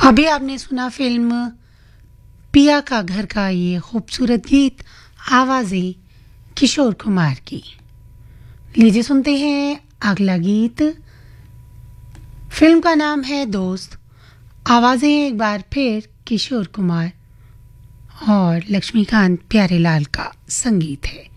अभी आपने सुना फिल्म पिया का घर का ये खूबसूरत गीत, आवाज़ें किशोर कुमार की। लीजिए सुनते हैं अगला गीत। फिल्म का नाम है दोस्त। आवाज़ें एक बार फिर किशोर कुमार और लक्ष्मीकांत प्यारेलाल का संगीत है।